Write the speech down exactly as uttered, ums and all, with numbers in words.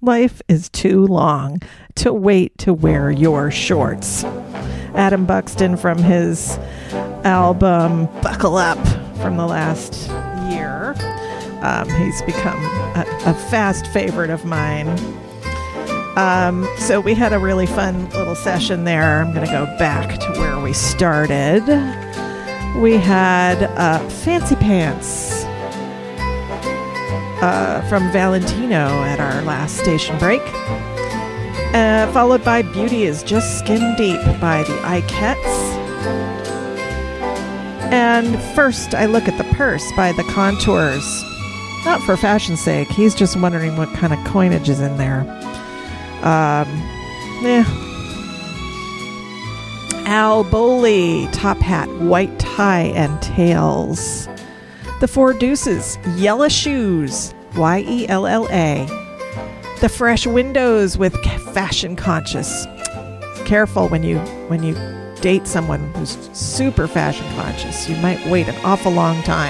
Life is too long to wait to wear your shorts. Adam Buxton from his album Buckle Up from the last year. Um, he's become a, a fast favorite of mine. Um, so we had a really fun little session there. I'm going to go back to where we started. We had uh, Fancy Pants uh, from Valentino at our last station break. Uh, followed by Beauty is Just Skin Deep by the Ikettes. And first, I Look at the Purse by the Contours. Not for fashion's sake. He's just wondering what kind of coinage is in there. Um, yeah. Al Bowley, Top Hat, White Tie and Tails. The Four Deuces, Yella Shoes, Y E L L A. The Fresh Windows with Fashion Conscious. Careful when you when you date someone who's super fashion conscious. You might wait an awful long time.